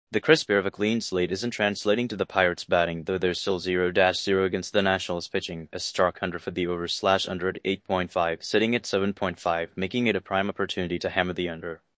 The crisp air of a clean slate isn't translating to the Pirates' batting, though there's still 0-0 against the Nationals pitching, a stark under for the over/under at 8.5, sitting at 7.5, making it a prime opportunity to hammer the under.